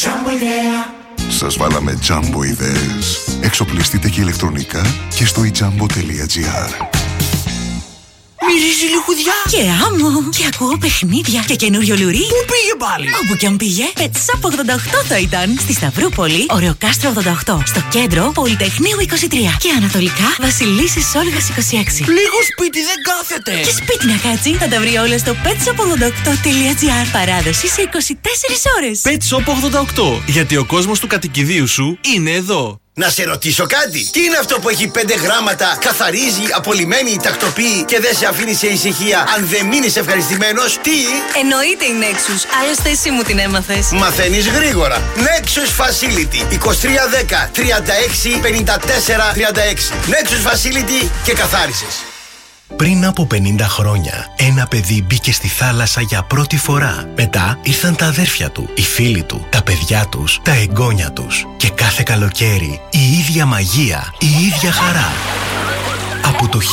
Σας βάλαμε Jumbo ιδέες. Εξοπλιστείτε και ηλεκτρονικά και στο ijambo.gr. Μυρίζει λιχουδιά και άμμο και ακούω παιχνίδια και καινούριο λουρί. Πού πήγε πάλι? Όπου κι αν πήγε, Pet Shop 88 θα ήταν. Στη Σταυρούπολη, Ωρεοκάστρο 88. Στο κέντρο, Πολυτεχνείου 23. Και ανατολικά, Βασιλίσσης Όλγας 26. Λίγο σπίτι δεν κάθεται. Και σπίτι να κάτσει, θα τα βρει όλα στο petshop88.gr. Παράδοση σε 24 ώρες. Pet Shop 88. Γιατί ο κόσμος του κατοικιδίου σου είναι εδώ. Να σε ρωτήσω κάτι. Τι είναι αυτό που έχει 5 γράμματα, καθαρίζει, απολυμμένει, τακτοποιεί και δεν σε αφήνει σε ησυχία αν δεν μείνεις ευχαριστημένος? Τι? Εννοείται η Nexus. Άλλωστε εσύ μου την έμαθες. Μαθαίνεις γρήγορα. Nexus Facility 2310 36 54 36. Nexus Facility και καθάρισες. Πριν από 50 χρόνια, ένα παιδί μπήκε στη θάλασσα για πρώτη φορά. Μετά ήρθαν τα αδέρφια του, οι φίλοι του, τα παιδιά τους, τα εγγόνια τους. Και κάθε καλοκαίρι, η ίδια μαγεία, η ίδια χαρά. Από το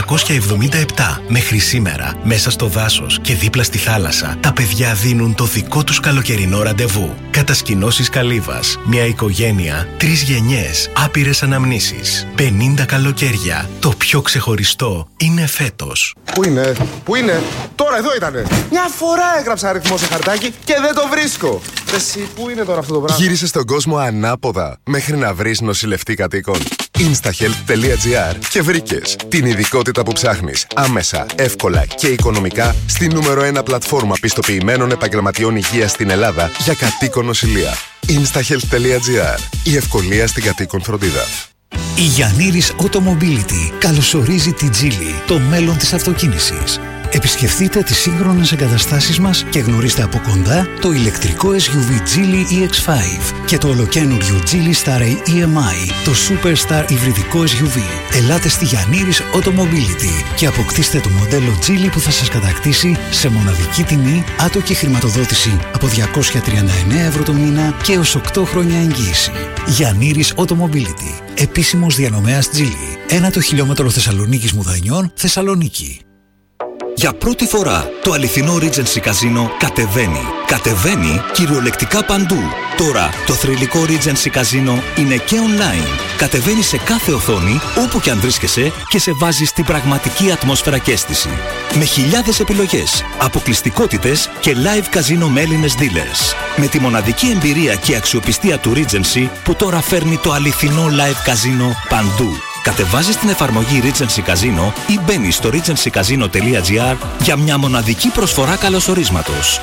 1977 μέχρι σήμερα, μέσα στο δάσος και δίπλα στη θάλασσα, τα παιδιά δίνουν το δικό τους καλοκαιρινό ραντεβού. Κατασκηνώσεις Καλύβας, μια οικογένεια, 3 γενιές, άπειρες αναμνήσεις, 50 καλοκαίρια. Το πιο ξεχωριστό είναι φέτος. Πού είναι, τώρα εδώ ήτανε. Μια φορά έγραψα αριθμό σε χαρτάκι και δεν το βρίσκω. Εσύ, πού είναι τώρα αυτό το πράγμα? Γύρισε στον κόσμο ανάποδα μέχρι να βρεις νοσηλευτή κατοίκων. Instahealth.gr και βρήκες την ειδικότητα που ψάχνεις άμεσα, εύκολα και οικονομικά στη νούμερο 1 πλατφόρμα πιστοποιημένων επαγγελματιών υγείας στην Ελλάδα για κατοίκον νοσηλεία. Instahealth.gr. Η ευκολία στην κατοίκον φροντίδα. Η Γιαννήρης Automobility καλωσορίζει τη Geely, το μέλλον της αυτοκίνησης. Επισκεφτείτε τις σύγχρονες εγκαταστάσεις μας και γνωρίστε από κοντά το ηλεκτρικό SUV Geely EX5 και το ολοκαίνουργιο Geely Star EMI, το Superstar υβριδικό SUV. Ελάτε στη Γιαννήρης Automobility και αποκτήστε το μοντέλο Geely που θα σας κατακτήσει σε μοναδική τιμή, άτοκη χρηματοδότηση από 239 ευρώ το μήνα και έως 8 χρόνια εγγύηση. Γιαννήρης Automobility, επίσημος διανομέας Geely. 1 χιλιόμετρο Θεσσαλονίκης Μουδανιών, Θεσσαλονίκη. Για πρώτη φορά το αληθινό Regency Casino κατεβαίνει. Κατεβαίνει κυριολεκτικά παντού. Τώρα το θρυλικό Regency Casino είναι και online. Κατεβαίνει σε κάθε οθόνη, όπου και αν βρίσκεσαι και σε βάζει στην πραγματική ατμόσφαιρα και αίσθηση. Με χιλιάδες επιλογές, αποκλειστικότητες και live casino με Έλληνες dealers. Με τη μοναδική εμπειρία και αξιοπιστία του Regency που τώρα φέρνει το αληθινό live casino παντού. Κατεβάζεις την εφαρμογή Regency Casino ή μπαίνεις στο regencycasino.gr για μια μοναδική προσφορά καλωσορίσματος.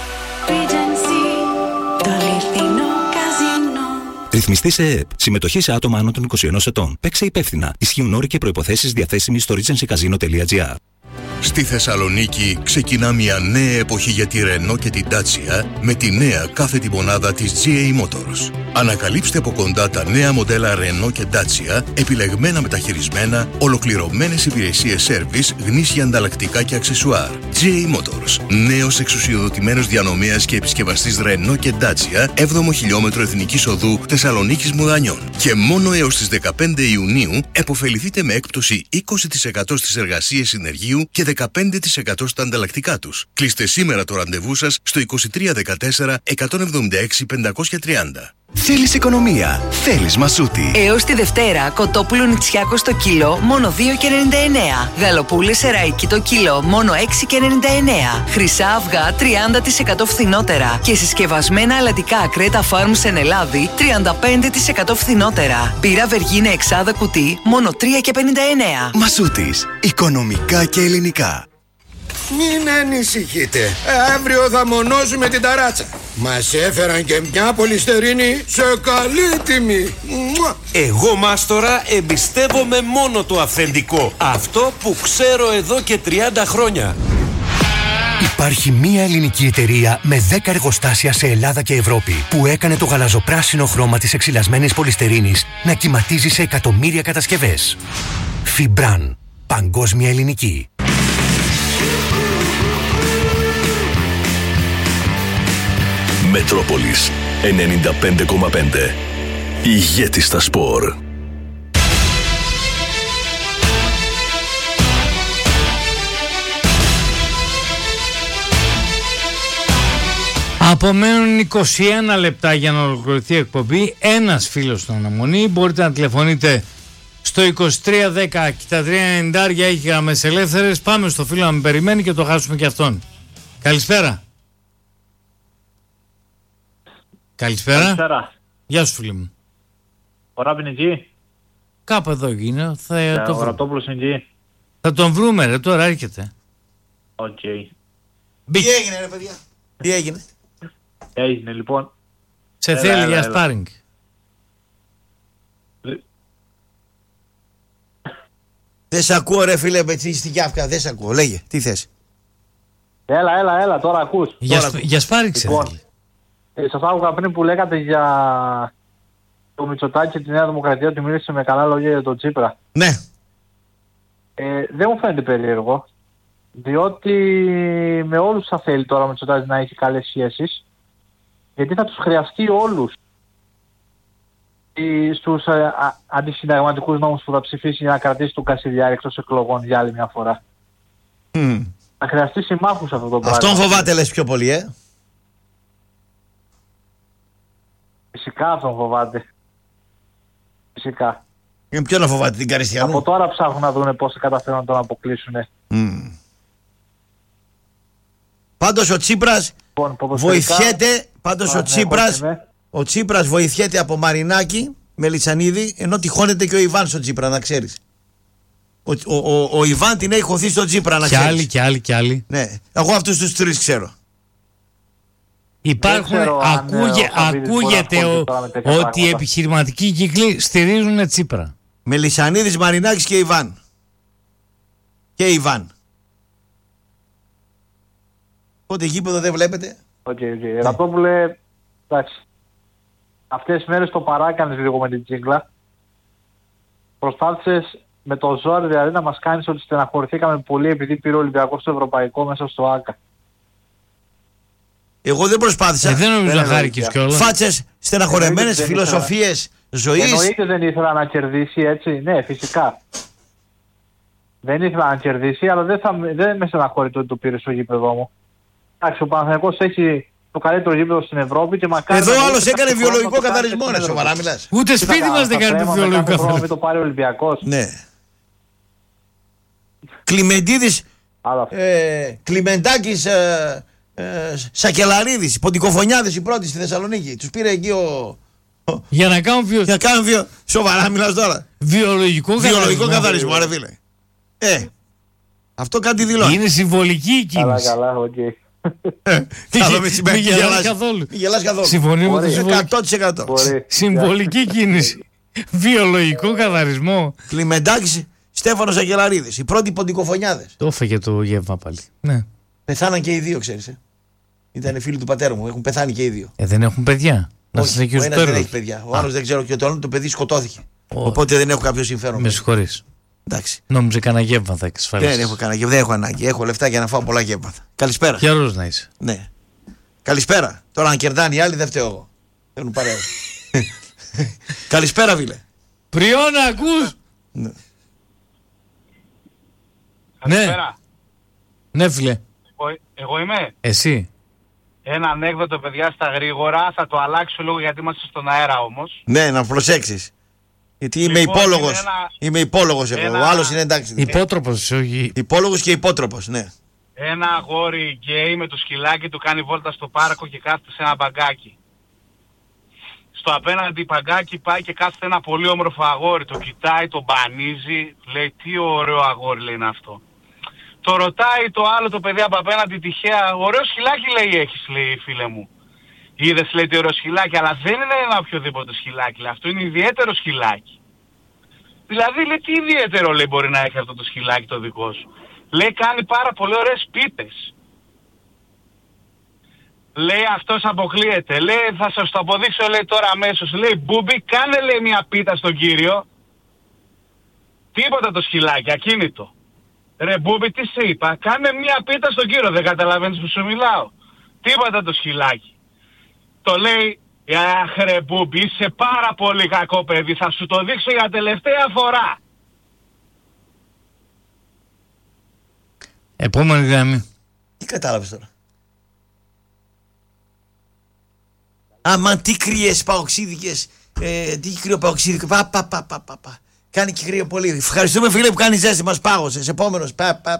Ρυθμιστή σε ΕΕΠ. Συμμετοχή σε άτομα άνω των 21 ετών. Παίξε υπεύθυνα. Ισχύουν όροι και προϋποθέσεις διαθέσιμοι στο regencycasino.gr. Στη Θεσσαλονίκη ξεκινά μια νέα εποχή για τη Renault και την Dacia με τη νέα κάθετη μονάδα της GA Motors. Ανακαλύψτε από κοντά τα νέα μοντέλα Renault και Dacia, επιλεγμένα μεταχειρισμένα, ολοκληρωμένες υπηρεσίες σέρβις, γνήσια ανταλλακτικά και αξεσουάρ. GA Motors, νέος εξουσιοδοτημένος διανομέας και επισκευαστής Renault και Dacia, 7ο χιλιόμετρο Εθνικής Οδού Θεσσαλονίκης Μουδανιών. Και μόνο έως τις 15 Ιουνίου επωφεληθείτε με έκπτωση 20% στις εργασίες συνεργείου και 15% στα ανταλλακτικά τους. Κλείστε σήμερα το ραντεβού σας στο 2314 176 530. Θέλεις οικονομία, θέλεις Μασούτη. Έως τη Δευτέρα, κοτόπουλο νητσιάκο στο κιλό μόνο 2,99. Γαλοπούλες σεραϊκή το κιλό μόνο 6,99. Χρυσά αυγά 30% φθηνότερα. Και συσκευασμένα αλατικά Κρέτα Farms εν Ελλάδη 35% φθηνότερα. Πύρα Βεργίνα εξάδα κουτί μόνο 3,59. Μασούτης, οικονομικά και ελληνικά. Μην ανησυχείτε, αύριο θα μονώσουμε την ταράτσα. Μας έφεραν και μια πολυστερίνη σε καλή τιμή. Εγώ, μάστορα, εμπιστεύομαι μόνο το αυθεντικό. Αυτό που ξέρω εδώ και 30 χρόνια. Υπάρχει μία ελληνική εταιρεία με 10 εργοστάσια σε Ελλάδα και Ευρώπη που έκανε το γαλαζοπράσινο χρώμα της εξυλασμένης πολυστερίνης να κυματίζει σε εκατομμύρια κατασκευές. Φιμπράν. Παγκόσμια ελληνική. Μετρόπολης 95,5. Ηγέτη στα σπορ. Απομένουν 21 λεπτά για να ολοκληρωθεί η εκπομπή. Ένας φίλος στην αναμονή. Μπορείτε να τηλεφωνείτε στο 2310 και τα 390 έχει γραμμές ελεύθερες. Πάμε στο φίλο να με περιμένει και το χάσουμε και αυτόν. Καλησπέρα. Καλησπέρα. Γεια σου φίλε μου. Ο Ράπιν είναι εκεί. Κάπου εδώ είναι. Ο Ραπτόπουλος είναι εκεί. Θα τον βρούμε ρε, τώρα έρχεται. Οκ. Τι έγινε ρε παιδιά. Τι έγινε. Έγινε λοιπόν. Σε θέλει για σπάρινγκ. Δεν σ' ακούω ρε φίλε στη Γιάφκα. Δεν σ' ακούω. Λέγε. Τι θες. Έλα. Τώρα ακούς. Για σπάρινγκ σε θέλει. Σας άκουγα πριν που λέγατε για το Μητσοτάκη και τη Νέα Δημοκρατία ότι μίλησε με καλά λόγια για τον Τσίπρα. Ναι. Δεν μου φαίνεται περίεργο. Διότι με όλους θα θέλει τώρα ο Μητσοτάκης να έχει καλές σχέσεις. Γιατί θα τους χρειαστεί όλους στους αντισυνταγματικούς νόμους που θα ψηφίσει για να κρατήσει τον Κασιδιάρη εκτός εκλογών για άλλη μια φορά. Θα χρειαστεί συμμάχους αυτό το πράγμα. Αυτόν φοβάται λες πιο πολύ Φυσικά αυτόν φοβάται. Φυσικά. Και ποιον να φοβάται, την Καριστιανού. Από τώρα ψάχνουν να δουν πώς θα καταφέρουν να τον αποκλείσουν. Πάντως ο Τσίπρας βοηθιέται. Πάντως ο Τσίπρας βοηθιέται από Μαρινάκη με Λιτσανίδη, ενώ τυχώνεται και ο Ιβάν στον Τσίπρα, να ξέρεις. Ο Ιβάν την έχει χωθεί στον Τσίπρα, να ξέρεις. Κι άλλοι. Ναι, εγώ αυτούς τους τρεις ξέρω. Υπάρχουν, ακούγεται ότι οι επιχειρηματικοί κύκλοι στηρίζουν Τσίπρα. Μελισσανίδης, Μαρινάκης και Ιβάν. Και Ιβάν. Πότε γήπεδο δεν βλέπετε. Οκ. Ραπτόπουλε, εντάξει. Αυτές τις μέρες το παράκανες λίγο με την τζίγκλα. Προσπάθησες με το ζόρι δηλαδή να μας κάνεις ότι στεναχωρηθήκαμε πολύ επειδή πήρε ο Ολυμπιακός στο Ευρωπαϊκό μέσα στο ΆΚΑ. Εγώ δεν προσπάθησα. Δεν νομίζω να χάρηκες κιόλας. Φάτσες, στεναχωρεμένες φιλοσοφίες ζωής. Εννοείται δεν ήθελα να κερδίσει έτσι. Ναι, φυσικά. Δεν ήθελα να κερδίσει, αλλά δεν με στεναχωρεί το ότι το πήρε στο γήπεδο μου. Εντάξει, ο Παναθηναϊκός έχει το καλύτερο γήπεδο στην Ευρώπη και μακάρι. Εδώ άλλος έκανε βιολογικό καθαρισμό, ρε, σοβαρά μιλάς. Ούτε σπίτι μας δεν κάνει βιολογικό καθαρισμό. Μην το πάρει ο Ολυμπιακός. Ναι. Κλιμεντίδης, Κλιμεντάκης, Σακελαρίδης, Ποντικοφωνιάδης οι πρώτοι στη Θεσσαλονίκη. Τους πήρε εκεί για να κάνουν σοβαρά μιλάς τώρα. Βιολογικό καθαρισμό, ρε φίλε. Αυτό κάτι δηλώνει. Είναι συμβολική η κίνηση. Καλά, οκ. Μην γελάς καθόλου. Συμφωνούμε με το 100%. Συμβολική κίνηση. Βιολογικό καθαρισμό. Κλιμεντάκης, Στέφανος Αγγελαρίδης. Οι πρώτοι Ποντικοφωνιάδες. Το έφεγε το γεύμα πάλι. Ναι. Πεθάναν και οι δύο, ξέρεις. Ήταν φίλοι του πατέρα μου. Έχουν πεθάνει και οι δύο. Δεν έχουν παιδιά. Όχι, ο ένας δεν έχει παιδιά. Ο άλλος δεν ξέρω και το άλλο το παιδί σκοτώθηκε. Οπότε δεν έχω κάποιο συμφέρον. Με συγχωρείς. Εντάξει. Νόμιζε κανένα γεύμα θα εξασφαλίσει. Δεν έχω κανένα γεύμα. Δεν έχω ανάγκη. Έχω λεφτά για να φάω πολλά γεύματα. Καλησπέρα. Γερός να είσαι. Ναι. Καλησπέρα. Τώρα αν κερδάνε οι άλλοι δεν φταίω εγώ. Θέλουν παρέα. Καλησπέρα, φίλε. Πριώνα, ακούς. Ναι. Ναι, φίλε. Εγώ είμαι. Εσύ. Ένα ανέκδοτο, παιδιά, στα γρήγορα. Θα το αλλάξω λίγο γιατί είμαστε στον αέρα όμως. Ναι, να προσέξεις. Γιατί είμαι υπόλογος. Είμαι υπόλογος εγώ. Ο άλλος είναι εντάξει. Υπότροπος, όχι. Υπόλογος και υπότροπος, ναι. Ένα αγόρι γκέι με το σκυλάκι του κάνει βόλτα στο πάρκο και κάθεται σε ένα μπαγκάκι. Στο απέναντι παγκάκι πάει και κάθεται ένα πολύ όμορφο αγόρι. Το κοιτάει, το μπανίζει. Λέει τι ωραίο αγόρι, λέει είναι αυτό. Το ρωτάει το άλλο το παιδί από απέναντι τυχαία. Ωραίο σκυλάκι, λέει, έχεις, λέει, φίλε μου. Είδες, λέει, τι ωραίο σκυλάκι, αλλά δεν είναι ένα οποιοδήποτε σκυλάκι, λέει. Αυτό είναι ιδιαίτερο σκυλάκι. Δηλαδή, λέει, τι ιδιαίτερο, λέει, μπορεί να έχει αυτό το σκυλάκι το δικό σου. Λέει, κάνει πάρα πολύ ωραίες πίτες. Λέει, αυτός αποκλείεται. Λέει, θα σας το αποδείξω, λέει, τώρα αμέσως. Λέει, Μπούμπι, κάνε, λέει, μια πίτα στον κύριο. Τίποτα το σκυλάκι, ακίνητο. Ρε Μπούμπι, τι σε είπα, κάνε μια πίτα στον κύριο, δεν καταλαβαίνεις που σου μιλάω. Τίποτα το σκυλάκι. Το λέει, αχ ρε Μπούμπι, είσαι πάρα πολύ κακό παιδί, θα σου το δείξω για τελευταία φορά. Επόμενη γραμμή. Τι κατάλαβες τώρα. Αμάν, τι κρύες παοξίδικες. Τι κρύο παοξίδικο. Πα. Κάνει και κρύο πολύ. Ευχαριστούμε, φίλε, που κάνει ζέστη. Μας πάγωσες. Επόμενος.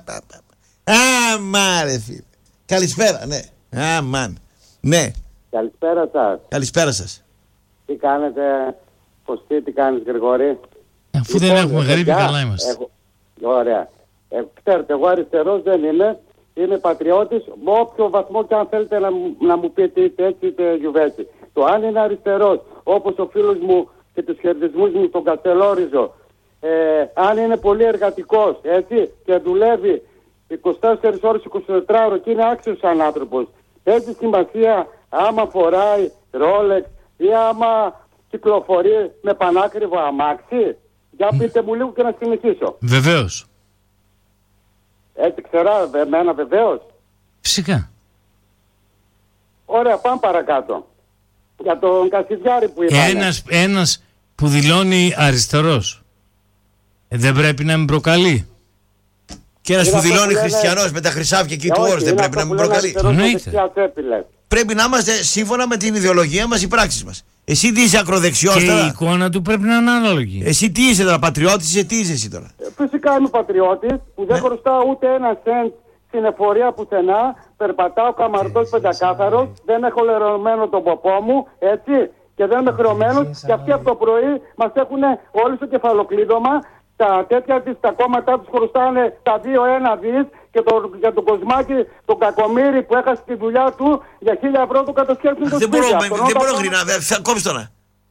Αμάν, ρε φίλε. Καλησπέρα, ναι. Αμάν. Ναι. Καλησπέρα σας. Καλησπέρα σας. Τι κάνετε, τι κάνεις, Γρηγόρη? Αφού δεν έχουμε γρήπη, καλά είμαστε. Ωραία. Ξέρετε, εγώ αριστερός δεν είμαι. Είμαι πατριώτης, με όποιο βαθμό και αν θέλετε να μου πείτε είτε έτσι είτε γιουβέτσι. Το αν είναι αριστερός, όπως ο φίλος μου και τους χαιρετισμούς μου τον Καστελόριζο, αν είναι πολύ εργατικός, έτσι, και δουλεύει 24 ώρες, 24 ώρες και είναι άξιος σαν άνθρωπος, έχει σημασία άμα φοράει Rolex ή άμα κυκλοφορεί με πανάκριβο αμάξι? Για πείτε μου λίγο και να συνεχίσω. Βεβαίως. Έτσι ξερά εμένα βεβαίως. Φυσικά. Ωραία, πάμε παρακάτω. Για τον Κασιδιάρη που είπαμε. Ένας που δηλώνει αριστερός δεν πρέπει να με προκαλεί. Και ένας που δηλώνει χριστιανός με τα χρυσάφια εκεί του όρους δεν πρέπει να με προκαλεί. Πρέπει να είμαστε σύμφωνα με την ιδεολογία μας, οι πράξεις μας. Εσύ τι είσαι, ακροδεξιός και τώρα? Η εικόνα του πρέπει να είναι ανάλογη. Εσύ τι είσαι τώρα, πατριώτης, τι είσαι εσύ τώρα? Φυσικά είμαι πατριώτης που δεν χρωστάω ούτε ένα σεντ στην εφορία πουθενά. Περπατάω καμαρτός πεντακάθαρος, δεν έχω λερωμένο τον ποπό μου, έτσι, και δεν είμαι χρεωμένος. Και αυτοί από το πρωί μας έχουν όλοι στο κεφαλοκλείδωμα. Τα τέτοια της, τα κόμματα τους χρωστάνε τα 2-1 δις και για τον Κοσμάκη, τον Κακομοίρη που έχασε τη δουλειά του για 1.000 ευρώ το κατασκεύσουν το σπίτι. Δεν μπορώ γρήνα, θα κόψεις τώρα.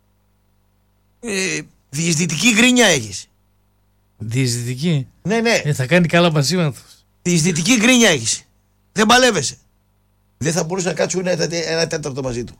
Διεισδυτική γκρίνια έχεις. Διεισδυτική? Ναι. Θα κάνει καλά πασίματος. Διεισδυτική γκρίνια έχεις. Δεν παλεύεσαι. Δεν θα μπορούσε να κάτσουν ένα τέταρτο μαζί του.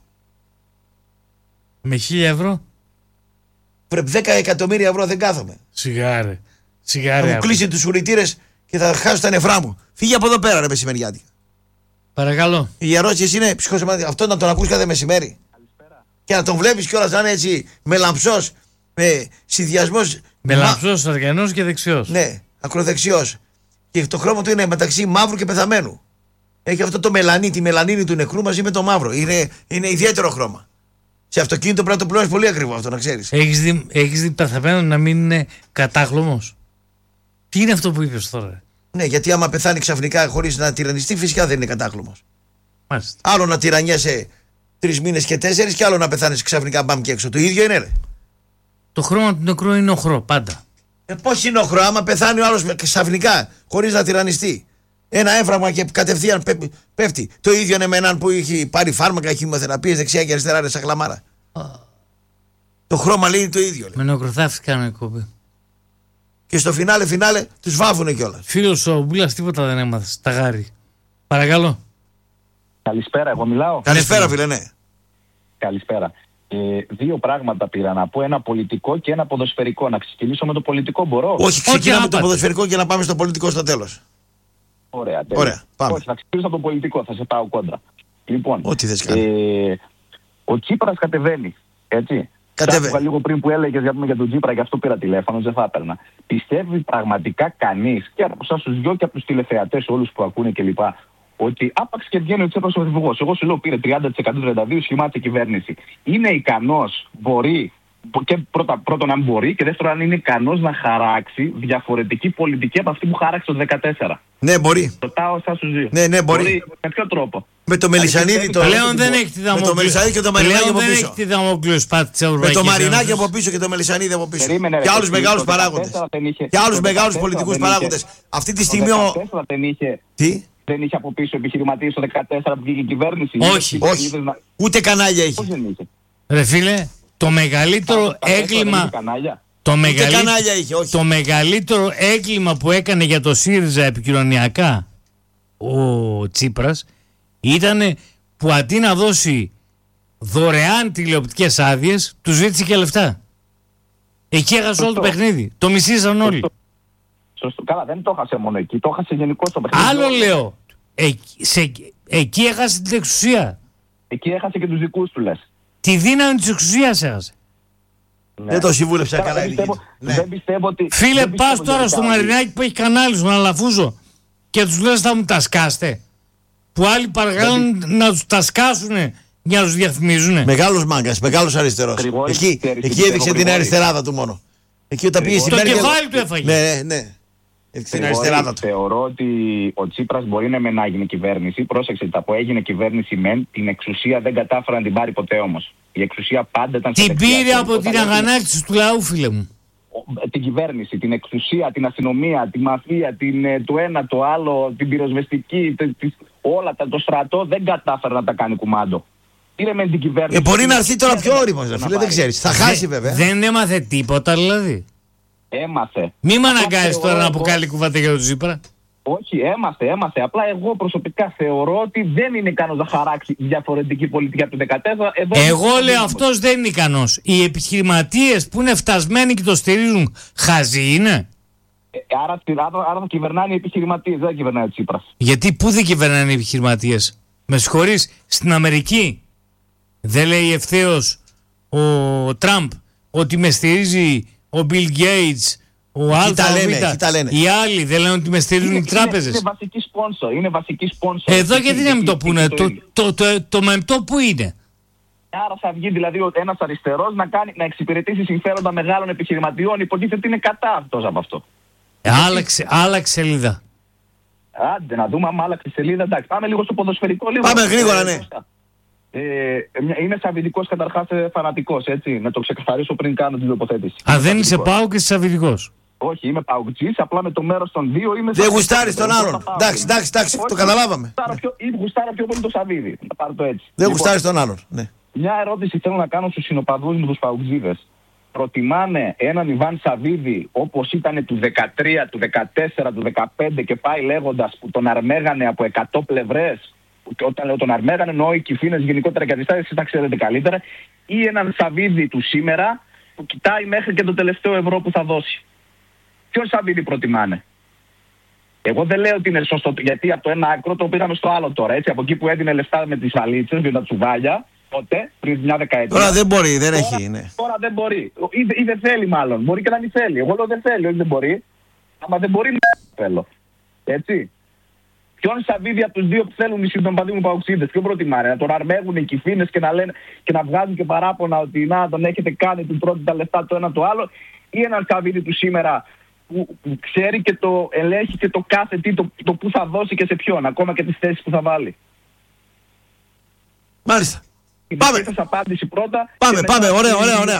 Με 1.000 ευρώ? Πρέπει 10 εκατομμύρια ευρώ δεν κάθομαι. Σιγάρε. Θα μου κλείσει τους ουρητήρες και θα χάσω τα νεφρά μου. Φύγε από εδώ πέρα, ρε μεσημεριάτικα. Παρακαλώ. Η ερώτηση είναι ψυχοσωματική. Αυτό να τον ακούς κάθε μεσημέρι. Καλησπέρα. Και να τον βλέπεις κιόλας να είναι έτσι μελαμψός, με συνδυασμός. Μελαμψός, αργανός και δεξιός. Ναι, ακροδεξιός. Και το χρώμα του είναι μεταξύ μαύρου και πεθαμένου. Έχει αυτό το μελανί, τη μελανίνη του νεκρού μαζί με το μαύρο. Είναι ιδιαίτερο χρώμα. Σε αυτοκίνητο πρέπει να το πληρώνεις πολύ ακριβό αυτό, να ξέρεις. Έχεις δει πεθαμένο να μην είναι κατάχλωμος? Τι είναι αυτό που είπες τώρα? Ναι, γιατί άμα πεθάνει ξαφνικά χωρίς να τυραννιστεί, φυσικά δεν είναι κατάχλωμος. Μάλιστα. Άλλο να τυραννιέσαι 3 μήνες και 4 και άλλο να πεθάνεις ξαφνικά μπαμ και έξω. Το ίδιο είναι, ρε. Το χρώμα του νεκρού είναι οχρό, πάντα. Πώς είναι οχρό, άμα πεθάνει ο άλλος ξαφνικά χωρίς να τυραννιστεί? Ένα έμφραγμα και κατευθείαν πέφτει. Το ίδιο είναι με έναν που έχει πάρει φάρμακα, χημειοθεραπείες δεξιά και αριστερά, ρε, σαν χλαμάρα. Το χρώμα λέει το ίδιο. Με νεκροθάφης κάνω εκπομπή. Και στο φινάλε τους βάβουνε κιόλας. Φίλος ο Μπούλας τίποτα δεν έμαθε. Τα γάρι. Παρακαλώ. Καλησπέρα, εγώ μιλάω. Καλησπέρα, φίλε, ναι. Καλησπέρα. Δύο πράγματα πήρα να πω, ένα πολιτικό και ένα ποδοσφαιρικό. Να ξεκινήσω με το πολιτικό, μπορώ? Όχι, ξεκινάμε το ποδοσφαιρικό και να πάμε στο πολιτικό στο τέλος. Ωραία, πάμε. Όχι, θα ξεκινήσω από το πολιτικό, θα σε πάω κόντρα. Λοιπόν, ό,τι θες κάνει. Ο Τσίπρας κατεβαίνει, έτσι. Άκουγα λίγο πριν που έλεγες για τον Τσίπρα, γι' αυτό πήρα τηλέφωνο, δεν θα έπαιρνα. Πιστεύει πραγματικά κανείς, και από εσάς τους δυο και από τους τηλεθεατές όλους που ακούνε κλπ., ότι άπαξ και βγαίνει ο Τσίπρας ο πρωθυπουργός? Εγώ σου λέω πήρε 30%, 32%, σχημάτισε κυβέρνηση. Είναι ικανός, μπορεί, και πρώτον αν μπορεί, και δεύτερον αν είναι ικανός να χαράξει διαφορετική πολιτική από αυτή που χάραξε το 2014. Ναι, μπορεί. Ρωτάω εσάς τους δύο. Ναι, μπορεί. Με ποιο τρόπο? Με το Μελισσανίδη το. Πλέον δεν έχει τη Δαμόκλειο. Με το Μελισσανίδη και το Μαρινάκι από πίσω. Δεν έχει τη Δαμόκλειο σπάτη της Ευρωπαϊκής Ένωσης. Με το Μαρινάκι Ένωσης. από πίσω και το Μελισσανίδη από πίσω. Περίμενε, και άλλους μεγάλους παράγοντες. Και άλλους μεγάλους πολιτικούς παράγοντες. Αυτή τη στιγμή ο. Τι? Δεν είχε από πίσω επιχειρηματίες το 2014 που βγήκε η κυβέρνηση? Όχι. Ούτε κανάλια είχε. Ρε φίλε, το μεγαλύτερο έγκλημα. Το μεγαλύτερο έγκλημα που έκανε για το ΣΥΡΙΖΑ επικοινωνιακά ο Τσίπρας ήταν που αντί να δώσει δωρεάν τηλεοπτικές άδειες, του ζήτησε και λεφτά. Εκεί έχασε όλο το παιχνίδι. Το μισήσαν όλοι. Σωστό. Καλά, δεν το έχασε μόνο εκεί, το έχασε γενικώς το παιχνίδι. Άλλο λέω. Εκεί έχασε την εξουσία. Εκεί έχασε και τους δικούς του, λες. Τη δύναμη της εξουσίας έχασε. Ναι. Δεν το συμβούλεψα καλά. Δεν πιστεύω ότι. Φίλε, πας τώρα στο Μαρινάκι που έχει κανάλι στον Αλαφούζο και τους λες θα μου τα σκάστε. Που άλλοι παρακαλούν να τους τα σκάσουνε Για να τους διαφημίζουνε. Μεγάλος μάγκας, μεγάλος αριστερός. Εκεί έδειξε την αριστεράδα του μόνο. Εκεί όταν πήγε στη Μέρκελ. Το κεφάλι του έφαγε. Ναι. Θεωρώ ότι ο Τσίπρας μπορεί να γίνει κυβέρνηση. Πρόσεξε, τα που έγινε κυβέρνηση μεν, την εξουσία δεν κατάφερε να την πάρει ποτέ όμως. Η εξουσία πάντα ήταν. Την πήρε από την αγανάκτηση του λαού, φίλε μου. Την κυβέρνηση, την εξουσία, την αστυνομία, τη μαφία, το ένα, το άλλο, την πυροσβεστική, όλα το στρατό δεν κατάφερε να τα κάνει κουμάντο. Πήρε με την κυβέρνηση. Μπορεί να έρθει τώρα πιο όριμος, φίλε, δεν ξέρεις. Θα χάσει βέβαια. Δεν έμαθε τίποτα δηλαδή. Έμαθε. Μη με αναγκάζεις τώρα να αποκάλει κουβάτα για τον Τσίπρα. Όχι, έμαθε. Απλά εγώ προσωπικά θεωρώ ότι δεν είναι ικανός να χαράξει διαφορετική πολιτική από το 2014. Εγώ λέω αυτός δεν είναι ικανός. Οι επιχειρηματίες που είναι φτασμένοι και το στηρίζουν, χαζοί είναι. Άρα θα κυβερνάνε οι επιχειρηματίες, δεν κυβερνάει ο Τσίπρας. Γιατί πού δεν κυβερνάνε οι επιχειρηματίες? Με συγχωρείς, στην Αμερική δεν λέει ευθέως ο Τραμπ ότι με στηρίζει ο Bill Gates, ο οι άλλοι δεν λένε ότι με στηρίζουν οι τράπεζες. Είναι βασική σπόνσορ. Εδώ γιατί να μην το πούνε, το μεμπτό που είναι. Άρα θα βγει δηλαδή ένας αριστερός να εξυπηρετήσει συμφέροντα μεγάλων επιχειρηματιών. Υποτίθεται ότι είναι κατά αυτός από αυτό. Άλλαξε σελίδα. Άντε να δούμε, άμα άλλαξε σελίδα. Εντάξει, πάμε λίγο στο ποδοσφαιρικό. Πάμε γρήγορα, ναι. Είμαι σαββιδικός καταρχάς φανατικός, έτσι. Να το ξεκαθαρίσω πριν κάνω την τοποθέτηση. Δεν είσαι πάω και σαββιδικός. Όχι, είμαι παουτζής, απλά με το μέρος των δύο είμαι. Δεν γουστάρεις τον άλλον. Εντάξει, το καταλάβαμε. Γουστάρω πιο πολύ το Σαββίδι. Να πάρω το έτσι. Δεν γουστάρεις τον άλλον. Μια ερώτηση θέλω να κάνω στους συνοπαδούς μου, τους παουτζίδες. Προτιμάνε έναν Ιβάν Σαββίδη όπως ήταν του 13, του 14, του 15 και πάει λέγοντας, που τον αρμέγανε από 100 πλευρές? Και όταν λέω τον αρμέγανε, εννοώ οι Κυφίνες γενικότερα και αντιστάσεις, εσείς τα ξέρετε καλύτερα, ή έναν Σαββίδη του σήμερα που κοιτάει μέχρι και το τελευταίο ευρώ που θα δώσει? Ποιον Σαββίδη προτιμάνε? Εγώ δεν λέω ότι είναι σωστό, γιατί από το ένα άκρο το πήγαμε στο άλλο τώρα. Έτσι, από εκεί που έδινε λεφτά με τις βαλίτσες, με τα τσουβάλια, τότε, πριν μια δεκαετία. Τώρα δεν μπορεί, δεν έχει. Ναι. Τώρα δεν μπορεί. Ή δεν θέλει, μάλλον. Μπορεί και να μην θέλει. Εγώ λέω δεν θέλει, όχι δεν μπορεί. Άμα δεν μπορεί, θέλω. Έτσι. Ποιον Σαββίδι από τους δύο που θέλουν οι συντομπαδοί μου παουξίδες, ποιον προτιμάνε? Να τον αρμέγουν οι Κυφίνες και να λένε και να βγάζουν και παράπονα ότι να τον έχετε κάνει του πρώτου τα λεφτά το ένα το άλλο, ή έναν Σαββίδι του σήμερα που ξέρει και το ελέγχει και το κάθε τι, το που θα δώσει και σε ποιον, ακόμα και τις θέσεις που θα βάλει? Μάλιστα. Πάμε. Απάντηση πρώτα. Πάμε. Ωραία.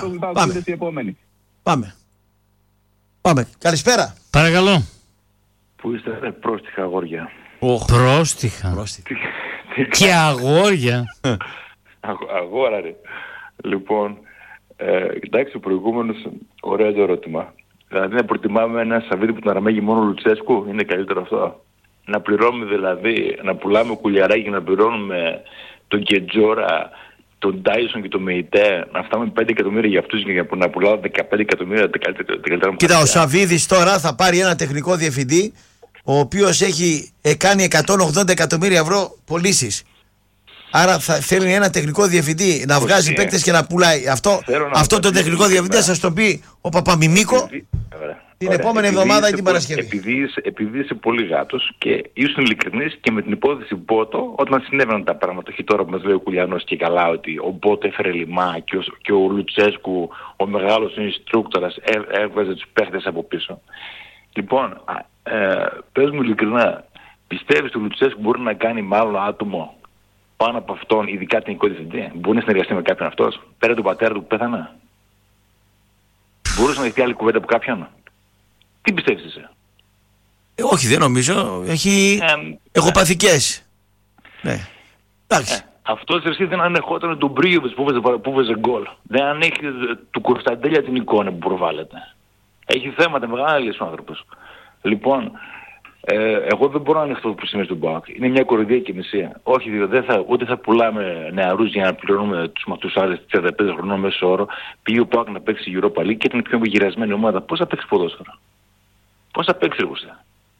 Πάμε. Καλησπέρα. Παρακαλώ. Πού είστε, πρόστιχα αγόρια? Πρόστιχα. Και αγόρια. Αγόρα, ρε. Λοιπόν, εντάξει, ο προηγούμενος, ωραίο το ερώτημα. Δηλαδή να προτιμάμε ένα Σαββίδι που τον αρμέγει μόνο ο Λουτσέσκου, είναι καλύτερο αυτό? Να πληρώνουμε δηλαδή, να πουλάμε κουλιαράκι, να πληρώνουμε τον Κετζόρα, τον Τάισον και τον Μεϊτέ, να φτάμε 5 εκατομμύρια για αυτούς και να πουλάω 15 εκατομμύρια τα καλύτερα. Κοίτα, ο Σαββίδης τώρα θα πάρει ένα τεχνικό διευθυντή, ο οποίος έχει κάνει 180 εκατομμύρια ευρώ πωλήσεις. Άρα θα θέλει ένα τεχνικό διευθυντή να βγάζει παίκτες και να πουλάει. Αυτό το τεχνικό διευθυντή θα σας το πει ο Παπαμιμίκο την επόμενη εβδομάδα ή την Παρασκευή. Επειδή είσαι πολύ γάτος και ήσουν ειλικρινής και με την υπόθεση Μπότο, όταν συνέβαιναν τα πράγματα, όχι τώρα που μας λέει ο Κουλιανός και καλά ότι ο Μπότο έφερε λιμά και ο Λουτσέσκου, ο μεγάλος instructors, έβγαζε τους παίχτες από πίσω. Λοιπόν, πες μου ειλικρινά, πιστεύεις ότι ο Λουτσέσκου μπορεί να κάνει μάλλον άτομο πάνω από αυτόν, ειδικά τεχνικό διευθυντή? Μπορεί να συνεργαστεί με κάποιον αυτός, πέρα του πατέρα του που πέθανε? Μπορούσε να δεχτεί άλλη κουβέντα από κάποιον? Τι πιστεύεις εσύ? Όχι, δεν νομίζω. Έχει εγωπαθικές. Ναι. Εντάξει. Αυτός εσύ δεν ανεχόταν τον Μπρίγιοβιτς που βέζε γκολ. Δεν ανέχει του Κωνσταντέλια την εικόνα που προβάλλεται. Έχει θέματα μεγάλες ο άνθρωπος. Λοιπόν, εγώ δεν μπορώ να ανεχθώ που σημαίνει στον ΠΑΟΚ. Είναι μια κοροϊδία και μισία. Όχι, ούτε θα πουλάμε νεαρούς για να πληρώνουμε τους άλλους 35 χρονών μέσω όρο. Πήγε ο ΠΑΟΚ να παίξει Europa League και ήταν η πιο γυρασμένη ομάδα. Πώς θα παίξει ποδόσφαιρο? Πώς θα παίξει ρεγουσία?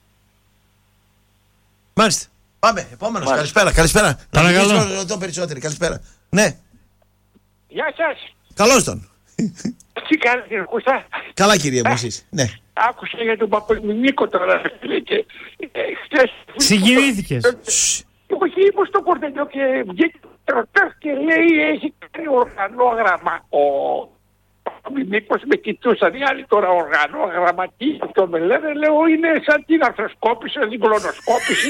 Μάλιστα. Πάμε, επόμενος. Καλησπέρα. Παρακαλώ. Το περισσότερο. Καλησπέρα. Ναι. Γεια σας. Καλώς τον. Τι κάνετε, κύριε Κώστα? Καλά, κύριε μου, εσείς. Ναι. Άκουσα για τον Παπαμιμίκο τώρα και χθες... Συγκινήθηκες. Όχι, ήμουν στο κορδελιό και βγήκε και λέει έχει κάνει οργανόγραμμα ο Μήπως με κοιτούσαν οι άλλοι τώρα οργανόγραμμα, τι αυτό με λένε, λέω είναι σαν την αρθροσκόπηση, την κλωνοσκόπηση.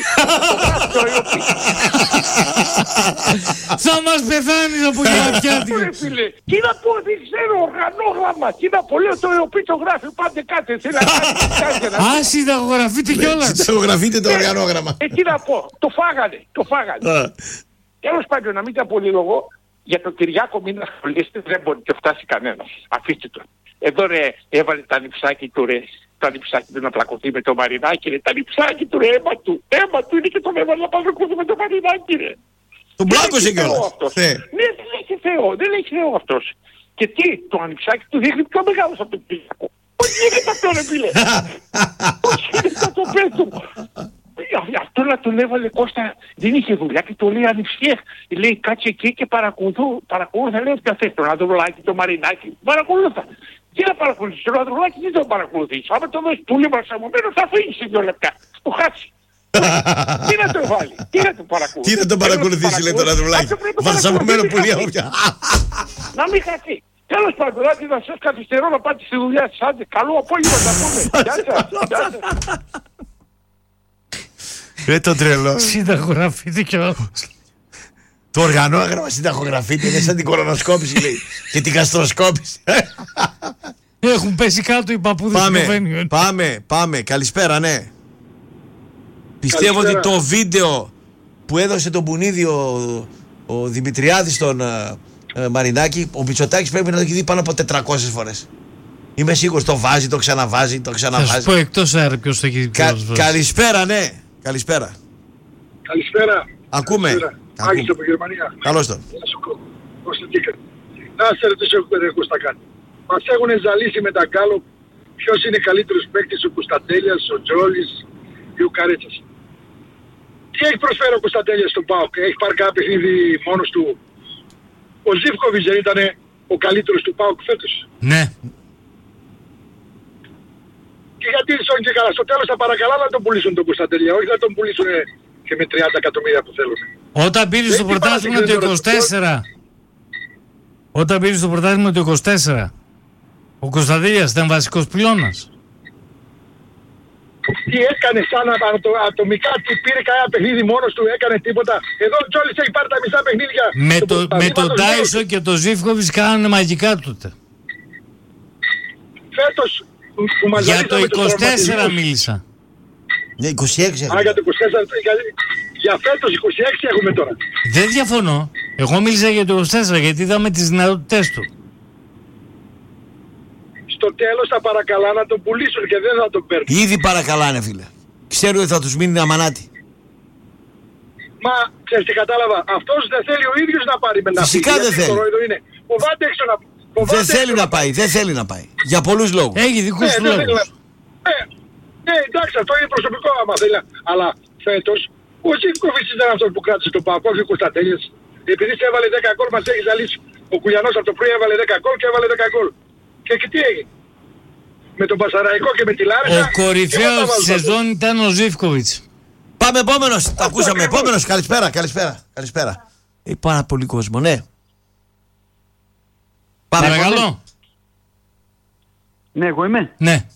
Θα μας πεθάνεις από γεματιάτικα. Τι να πω, δεν ξέρω, οργανόγραμμα, τι να πω, λέω το πιτογράφει, πάντε κάτι. Α, συνταγογραφείτε κιόλας. Συνταγογραφείτε το οργανόγραμμα. Τι να πω, το φάγανε. Τέλος πάντων, να μην τα πολυλογώ. Για τον Κυριάκο μην ασχολείστε, δεν μπορεί να φτάσει κανένας. Αφήστε το. Εδώ ρε έβαλε τα νυψάκι του ρε. Τα νυψάκι του να πλακωθεί με το Μαρινάκι ρε. Τα νυψάκι του ρε, αίμα του. Αίμα του είναι και τον έβαλε να πλακωθεί με το Μαρινάκι ρε. Τον πλάκωσε κιόλας. Ναι, δεν έχει Θεό, δεν έχει Θεό αυτός. Και τι, το ανυψάκι του δείχνει πιο μεγάλος από τον Κυριάκο. Πώς γίνεται αυτό ρε φίλε. Πώς γίνεται αυτό πέτω. Αυτό να τον έβαλε Κώστα, δεν είχε δουλειά και το λέει ανιψιέχ. Λέει κάτσε εκεί και παρακολούθα, λέει ποια θες, τον Ανδρουλάκη, τον Μαρινάκη, παρακολούθα. Τι να παρακολουθείς, τον Ανδρουλάκη δεν τον παρακολουθείς. Άμα το δώσεις πουλί μπαρσαμωμένο θα φύγεις σε 2 λεπτά, του χάσει. Τι να τον βάλει, τι να τον παρακολουθήσει. Τι να τον παρακολουθήσει λέει τον Ανδρουλάκη, μπαρσαμωμένο πουλί όποια. Να μην χαθεί. Τέλος πάντων, να σας καθυστερώ να πάτε στη δουλειά σας. Άντε, καλό απόγευμα να πούμε. Γεια σας. Το τρελό. Συνταγογραφείτε κιόλας. Το οργανόγραμμα συνταγογραφείται, είναι σαν την κορονοσκόπηση λέει. Και την γαστροσκόπηση. Έχουν πέσει κάτω οι παππούδες του Κοβένιου. Πάμε. Καλησπέρα, ναι. Πιστεύω ότι το βίντεο που έδωσε τον Μπουνίδη ο Δημητριάδης στον Μαρινάκη, ο Μητσοτάκης πρέπει να το έχει δει πάνω από 400 φορές. Είμαι σίγουρος, το βάζει, το ξαναβάζει. Θα σου πω εκτός αέρα ποιος το έχει δει. Καλησπέρα, ναι. Καλησπέρα. Ακούμε. Άγγιζε από Γερμανία. Καλώς τον. Να σε ρωτήσω πώς τα κάνει. Μας έχουν ζαλίσει με τα γκάλο ποιος είναι καλύτερος παίκτης, ο Κωνσταντέλιας, ο Τζόλης ή ο Καρέτσας. Τι έχει προσφέρει ο Κωνσταντέλιας στον ΠΑΟΚ, έχει πάρει κάποιο παιχνίδι μόνος του. Ο Ζίβκοβιτς δεν ήταν ο καλύτερος του ΠΑΟΚ φέτος. Ναι. Και γιατί και καλά, στο τέλος θα παρακαλά να τον πουλήσουν τον Κωνσταντέλια, όχι να τον πουλήσουν και με 30 εκατομμύρια που θέλουν. Όταν πήρε στο πρωτάθλημα το 24, όταν πήρε στο πρωτάθλημα το 24, ο Κωνσταντέλιας ήταν βασικός πυλώνας. Τι έκανε σαν ατομικά, τι πήρε κανένα παιχνίδι μόνος του, έκανε τίποτα. Εδώ ο Τζόλης έχει πάρει τα μισά παιχνίδια. Με τον Τάισο και τον Ζίβκοβιτς κάνανε μαγικά τότε. Φέτος που μας για το 24 μίλησα. Για 26 έχουμε. Για το 24, για φέτος 26 έχουμε τώρα. Δεν διαφωνώ. Εγώ μίλησα για το 24 γιατί είδαμε τις δυνατότητες του. Στο τέλος θα παρακαλά να τον πουλήσουν και δεν θα τον παίρνουν. Ήδη παρακαλάνε φίλε. Ξέρουν ότι θα τους μείνει αμανάτη. Μα ξέρεις τι κατάλαβα. Αυτός δεν θέλει ο ίδιος να πάρει με να φύγει. Φυσικά δεν θέλει. Φοβάται έξω να πει. Δεν θέλει να πάει. Για πολλούς λόγους. Έχει δικούς του λόγους. Ναι, εντάξει, αυτό είναι προσωπικό άμα θέλει. Αλλά φέτος ο Ζίβκοβιτς ήταν αυτός που κράτησε τον ΠΑΟΚ, όχι ο Κωνσταντέλιας. Επειδή σε έβαλε 10 γκολ μας έχει ζαλίσει. Ο Κουλιανός από το πρωί έβαλε 10 γκολ και έβαλε 10 γκολ. Και τι έγινε. Με τον Πασαραϊκό και με τη Λάρισα. Ο κορυφαίος της σεζόν ήταν ο Ζίβκοβιτς. Πάμε επόμενος. Τα ακούσαμε. Επόμενος. Καλησπέρα. Πάρα πολύ κόσμο, ναι. Παρακαλώ. Ναι, εγώ είμαι. Ναι.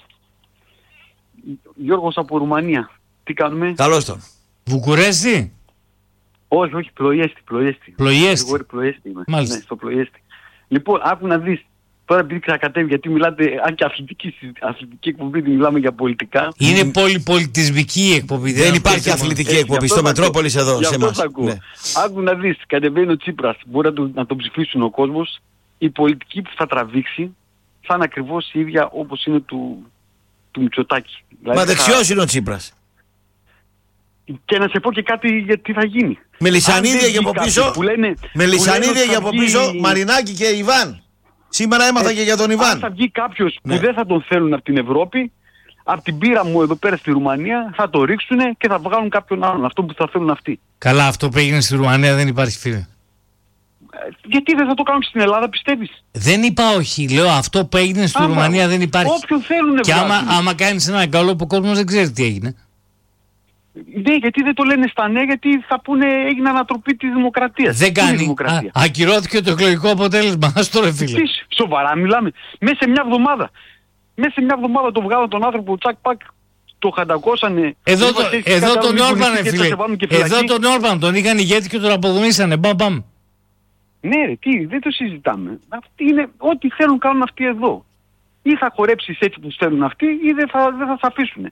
Γιώργος από Ρουμανία. Τι κάνουμε? Καλώς τον. Βουκουρέστι? Όχι, Πλοϊέστη. Πλοϊέστη. Μάλιστα. Ναι, στο Πλοϊέστη. Λοιπόν, άκου να δεις. Τώρα επειδή ξακατεύει, γιατί μιλάτε, αν και αθλητική εκπομπή, μιλάμε για πολιτικά. Είναι πολυπολιτισμική εκπομπή. Δεν υπάρχει αθλητική εκπομπή στο Μετρόπολης εδώ σε εμάς. Ναι. Άκου να δεις, κατεβαίνει ο Τσίπρας, μπορεί να τον ψηφίσουν ο κόσμος. Η πολιτική που θα τραβήξει θα είναι ακριβώς η ίδια όπως είναι του Μητσοτάκη. Μα δεξιός είναι ο Τσίπρας. Και να σε πω και κάτι γιατί θα γίνει. Με Λυσανίδια για από πίσω, Μαρινάκη και Ιβάν. Σήμερα έμαθα και για τον Ιβάν. Αν θα βγει κάποιος που δεν θα τον θέλουν από την Ευρώπη, από την πείρα μου εδώ πέρα στη Ρουμανία, θα το ρίξουν και θα βγάλουν κάποιον άλλον, αυτό που θα θέλουν αυτοί. Καλά, αυτό που έγινε στη Ρουμανία δεν υπάρχει, φίλε. Γιατί δεν θα το κάνουν στην Ελλάδα, πιστεύεις? Δεν είπα όχι. Λέω αυτό που έγινε στη Ρουμανία δεν υπάρχει. Όποιον θέλουν. Και άμα κάνεις ένα καλό που ο κόσμος δεν ξέρει τι έγινε. Ναι, γιατί δεν το λένε στα νέα, γιατί θα πούνε έγινε ανατροπή της δημοκρατίας. Δεν κάνει. Ακυρώθηκε το εκλογικό αποτέλεσμα. Ας το ρε φίλε. Σοβαρά μιλάμε. Μέσα σε μια εβδομάδα το βγάλαν τον άνθρωπο τσακ πακ, το χαντακώσανε. Εδώ τον Όρμπαν, φίλε. Εδώ τον Όρμπαν τον είχαν ηγέτη και τον αποδομήσανε. Μπαμ. Ναι ρε, δεν το συζητάμε. Αυτοί είναι ό,τι θέλουν κάνουν αυτοί εδώ. Ή θα χορέψεις έτσι που θέλουν αυτοί ή δεν θα αφήσουν.